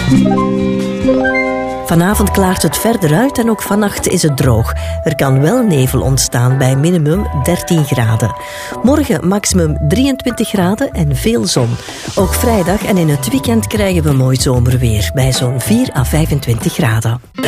Vanavond klaart het verder uit en ook vannacht is het droog. Er kan wel nevel ontstaan bij minimum 13 graden. Morgen maximum 23 graden en veel zon. Ook vrijdag en in het weekend krijgen we mooi zomerweer bij zo'n 4 à 25 graden.